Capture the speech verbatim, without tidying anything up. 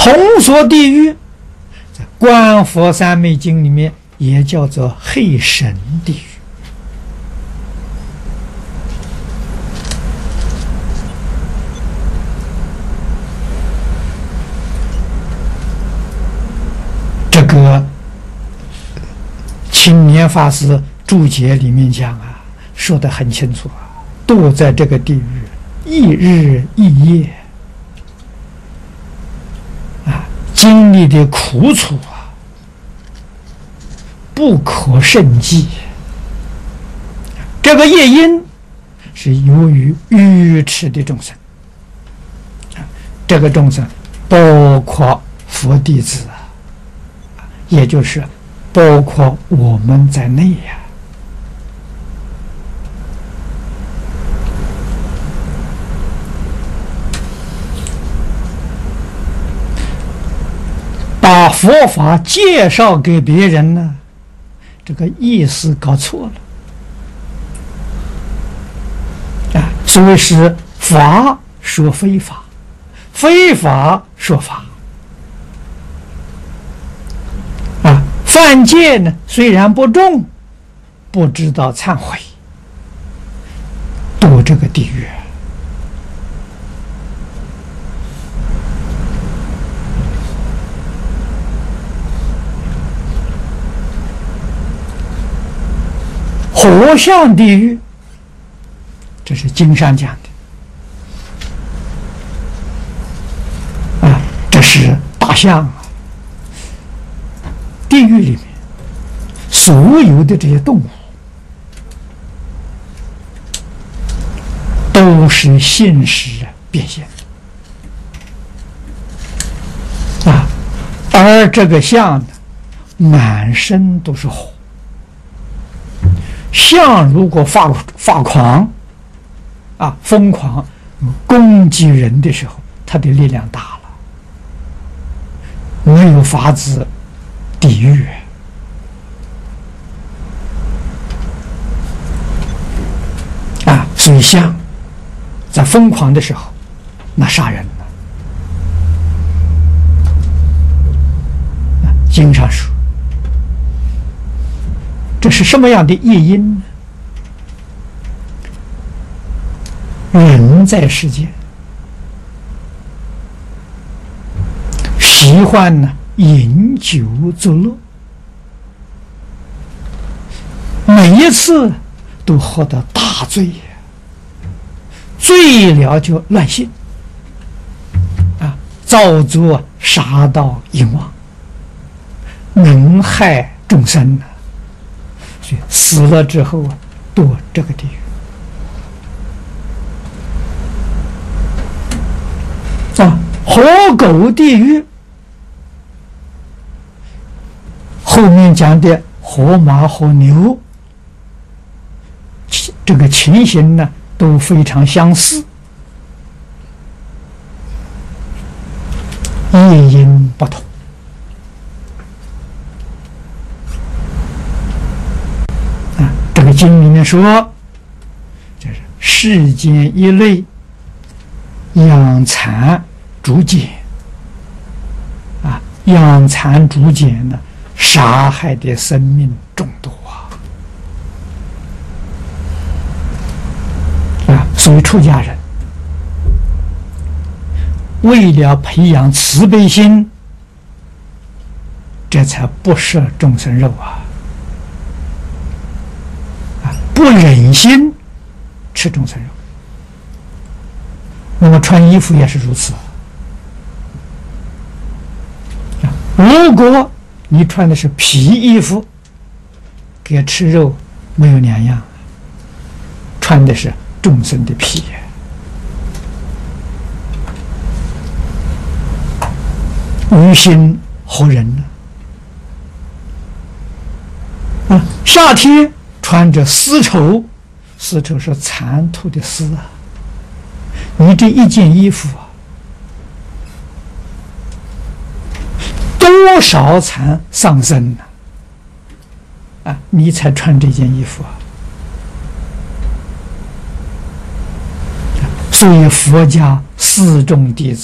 铜锁地狱，在《观佛三昧经》里面也叫做黑神地狱。这个青年法师注解里面讲啊，说得很清楚啊，堕在这个地狱，一日一夜啊，经历的苦楚啊，不可胜计。这个业因是由于愚痴的众生，这个众生包括佛弟子啊，也就是包括我们在内呀、啊。把佛法介绍给别人呢，这个意思搞错了啊！所谓是法说非法，非法说法啊！犯戒呢，虽然不重，不知道忏悔，堕这个地狱。火象地狱，这是经上讲的啊，这是大象啊。地狱里面所有的这些动物都是现实变现啊，而这个象呢，满身都是火。象如果发发狂啊，疯狂攻击人的时候，他的力量大了，没有法子抵御啊。所以象在疯狂的时候，那杀人了。啊，经上说，这是什么样的业因呢？人在世间喜欢呢饮酒作乐，每一次都喝得大醉，醉了就乱性啊，造作杀盗淫妄，能害众生呢。所以死了之后啊，堕这个地狱啊。活狗地狱后面讲的活马活牛，这个情形呢都非常相似，业因不同。这个经里面说，这是世间一类养蚕逐茧啊，养蚕逐茧呢，杀害的生命众多啊！啊，所谓出家人为了培养慈悲心，这才不摄众生肉啊。不忍心吃众生肉，那么穿衣服也是如此。如果你穿的是皮衣服，跟吃肉没有两样，穿的是众生的皮。于心何忍呢？啊，夏天穿着丝绸，丝绸是蚕吐的丝啊。你这一件衣服啊，多少蚕上身呢？啊，你才穿这件衣服啊。所以佛家四众弟子